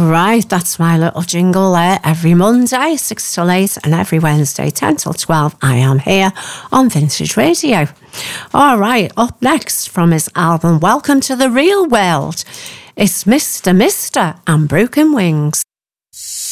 Right, that's my little jingle there. Every Monday, 6 till 8, and every Wednesday, 10 till 12, I am here on Vintage Radio. All right, up next from his album Welcome to the Real World, it's Mr. and Broken Wings.